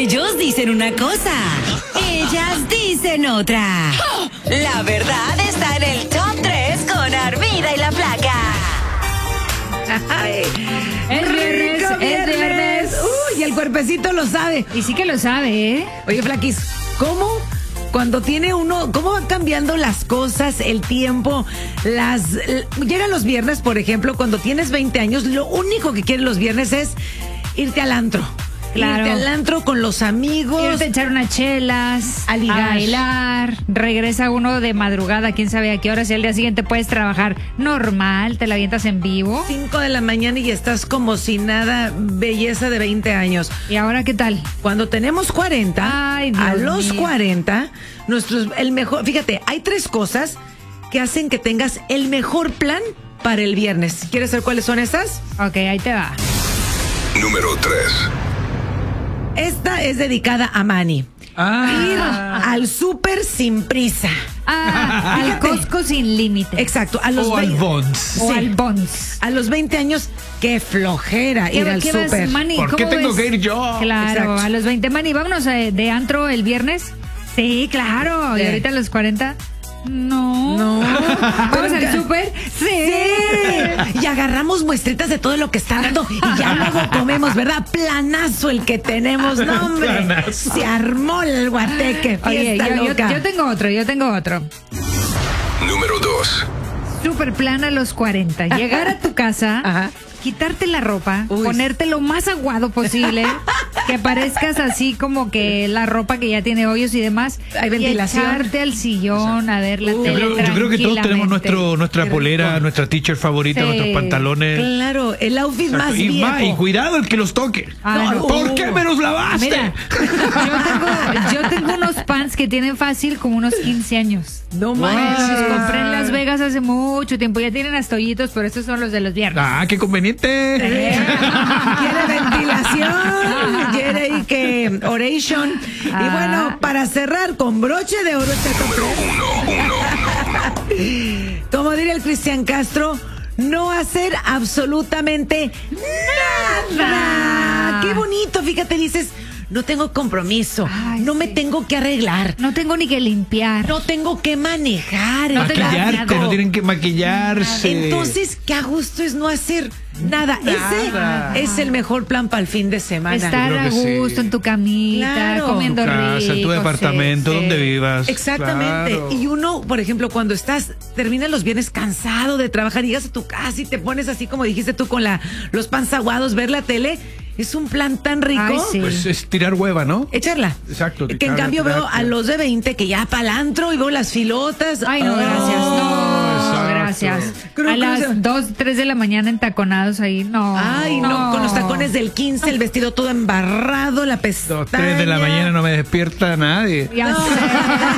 Ellos dicen una cosa, ellas dicen otra. La verdad está en el top 3 con Armida y la Flaca. Ay, es viernes. Uy, el cuerpecito lo sabe. Y sí que lo sabe, ¿eh? Oye, Flaquis, ¿cómo cuando tiene uno, cómo van cambiando las cosas, el tiempo? Llegan los viernes, por ejemplo, cuando tienes 20 años, lo único que quieren los viernes es irte al antro. Claro. Irte al antro con los amigos. Irte a echar unas chelas, a ligar. bailar. Regresa uno de madrugada, quién sabe a qué horas, y al día siguiente puedes trabajar normal, te la avientas en vivo. 5 de la mañana y estás como si nada, belleza de 20 años. ¿Y ahora qué tal? Cuando tenemos 40, Ay, Dios a los mío. 40, el mejor, fíjate, hay 3 cosas que hacen que tengas el mejor plan para el viernes. ¿Quieres saber cuáles son esas? Ok, ahí te va. Número 3. Esta es dedicada a Manny. Ir al súper sin prisa. Al Fíjate. Costco sin límite. Exacto, a los O al 20 Bonds. O Sí. al Bonds. A los 20 años, qué flojera ir al ¿Qué vas, súper. Manny? ¿Por qué ¿Cómo tengo ves? que ir yo? Claro, Exacto. a los 20, Manny, vámonos de antro el viernes. Sí, claro. Sí. ¿Y ahorita a los 40? No. No. ¿Vamos al súper? Sí. Y agarramos muestritas de todo lo que está dando y ya luego comemos, ¿verdad? Planazo el que tenemos, no, hombre. Planazo. Se armó el guateque, Oye, fiesta loca. yo tengo otro. Número 2. Super plan a los 40. Llegar a tu casa, Ajá. quitarte la ropa, Uy. ponerte lo más aguado posible, que parezcas así como que la ropa que ya tiene hoyos y demás. Hay ventilación. Y echarte al sillón a ver la tele. Yo creo que todos tenemos nuestra Qué polera, rico. nuestra t-shirt favorita, Sí. nuestros pantalones. Claro, el outfit más y, viejo. y cuidado el que los toque. Ah, no. ¿Por qué me los lavaste? Mira, yo tengo unos pants que tienen fácil como unos 15 años. No Los manches. compré en Las Vegas hace mucho tiempo. Ya tienen hasta hoyitos, pero estos son los de los viernes. Ah, qué conveniente. Quiere ventilación, quiere y que oration. Y Ah. bueno, para cerrar con broche de oro este top Número 3. Como diría el Cristian Castro, no hacer absolutamente nada. Qué bonito, fíjate, dices, no tengo compromiso, Ay, no me sí. tengo que arreglar, No tengo ni que limpiar. no tengo que manejar. el Maquillarte, tráfico. no tienen que maquillarse. Entonces, qué a gusto es no hacer nada. Nada. Ese es el mejor plan para el fin de semana. Estar creo a que sí. gusto en tu camita, Claro. comiendo Tu casa, rico. tu departamento, sí, sí. donde vivas. Exactamente. Claro. Y uno, por ejemplo, cuando terminas los viernes cansado de trabajar, llegas a tu casa y te pones así como dijiste tú con los pants aguados, ver la tele, es un plan tan rico. Ay, sí. Pues es tirar hueva, ¿no? Echarla. Exacto, Que en tirar, cambio tirar, veo a tirar. los de 20 que ya palantro y veo las filotas. Ay, no, gracias. No, exacto. gracias. Creo A que las se- 2, 3 de la mañana entaconados ahí. No. Ay, no, con los tacones del 15, el vestido todo embarrado, la pestaña. 3 de la mañana no me despierta nadie. Ya sé.